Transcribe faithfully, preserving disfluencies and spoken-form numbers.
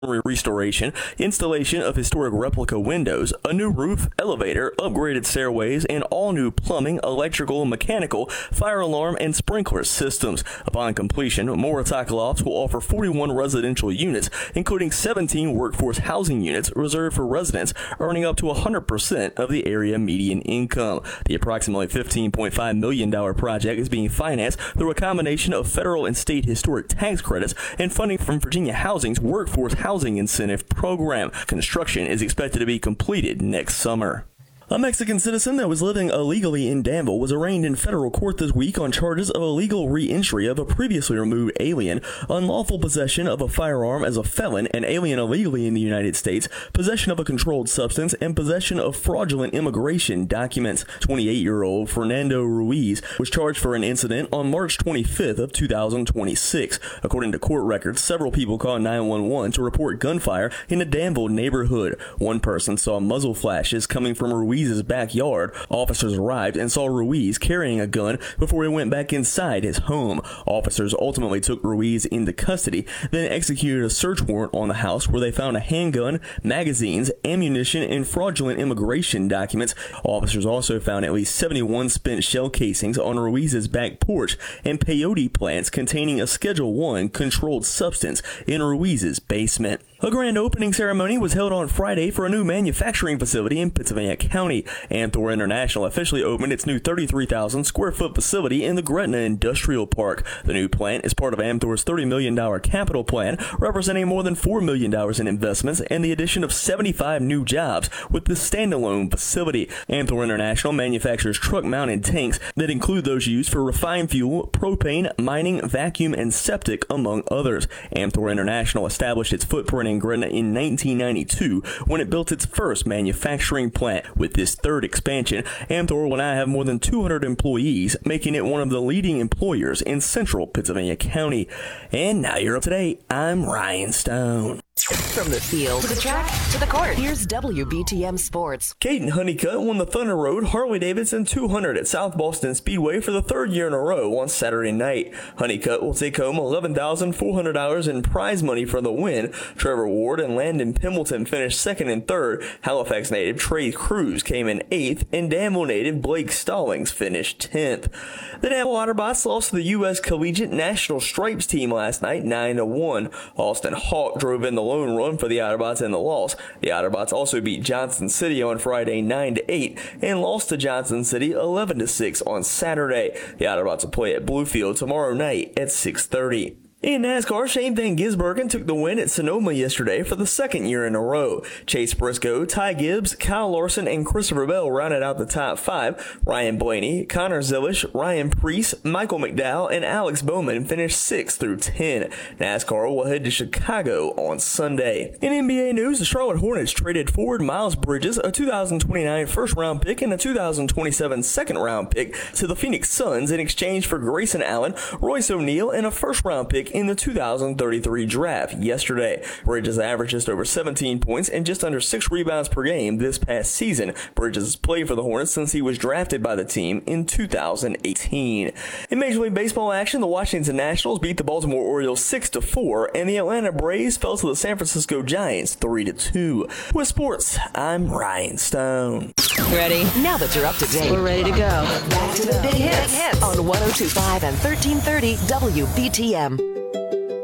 restoration, installation of historic replica windows, a new roof, elevator, upgraded stairways, and all new plumbing, electrical, mechanical, fire alarm, and sprinkler systems. Upon completion, Moritak Lofts will offer forty-one residential units, including seventeen workforce housing units reserved for residents earning up to one hundred percent of the area median income. The approximately fifteen point five million dollars project is being financed through a combination of federal and state historic tax credits and funding from Virginia Housing's Workforce Housing Housing Incentive Program. Construction is expected to be completed next summer. A Mexican citizen that was living illegally in Danville was arraigned in federal court this week on charges of illegal re-entry of a previously removed alien, unlawful possession of a firearm as a felon, an alien illegally in the United States, possession of a controlled substance, and possession of fraudulent immigration documents. twenty-eight-year-old Fernando Ruiz was charged for an incident on March twenty-fifth of two thousand twenty-six. According to court records, several people called nine one one to report gunfire in the Danville neighborhood. One person saw muzzle flashes coming from Ruiz Ruiz's backyard. Officers arrived and saw Ruiz carrying a gun before he went back inside his home. Officers ultimately took Ruiz into custody, then executed a search warrant on the house where they found a handgun, magazines, ammunition, and fraudulent immigration documents. Officers also found at least seventy-one spent shell casings on Ruiz's back porch and peyote plants containing a Schedule one controlled substance in Ruiz's basement. A grand opening ceremony was held on Friday for a new manufacturing facility in Pittsylvania County. Amthor International officially opened its new thirty-three thousand square foot facility in the Gretna Industrial Park. The new plant is part of Amthor's thirty million dollars capital plan, representing more than four million dollars in investments and the addition of seventy-five new jobs with this standalone facility. Amthor International manufactures truck-mounted tanks that include those used for refined fuel, propane, mining, vacuum, and septic, among others. Amthor International established its footprint in Gretna in nineteen ninety-two when it built its first manufacturing plant. With this third expansion, Amthor will now have more than two hundred employees, making it one of the leading employers in central Pittsylvania County. And now you're up to date. I'm Ryan Stone. From the field to the track to the court, here's W B T M Sports. Caden Honeycutt won the Thunder Road Harley-Davidson two hundred at South Boston Speedway for the third year in a row on Saturday night. Honeycutt will take home eleven thousand four hundred dollars in prize money for the win. Trevor Ward and Landon Pimbleton finished second and third. Halifax native Trey Cruz came in eighth, and Danville native Blake Stallings finished tenth. The Danville Otterbots lost to the U S Collegiate National Stripes team last night nine to one. Austin Hawk drove in the lone run for the Otterbots in the loss. The Otterbots also beat Johnson City on Friday nine to eight and lost to Johnson City eleven to six on Saturday. The Otterbots will play at Bluefield tomorrow night at six thirty. In NASCAR, Shane Van Gisbergen took the win at Sonoma yesterday for the second year in a row. Chase Briscoe, Ty Gibbs, Kyle Larson, and Christopher Bell rounded out the top five. Ryan Blaney, Connor Zilish, Ryan Preece, Michael McDowell, and Alex Bowman finished six through ten. NASCAR will head to Chicago on Sunday. In N B A news, the Charlotte Hornets traded forward Miles Bridges, a two thousand twenty-nine first-round pick and a two thousand twenty-seven second-round pick, to the Phoenix Suns in exchange for Grayson Allen, Royce O'Neal, and a first-round pick in the two thousand thirty-three draft yesterday. Bridges averaged just over seventeen points and just under six rebounds per game this past season. Bridges has played for the Hornets since he was drafted by the team in two thousand eighteen. In Major League Baseball action, the Washington Nationals beat the Baltimore Orioles six to four, and the Atlanta Braves fell to the San Francisco Giants three to two. With sports, I'm Ryan Stone. Ready? Now that you're up to date, we're ready to go. Back to the big hits on one oh two point five and thirteen thirty W B T M.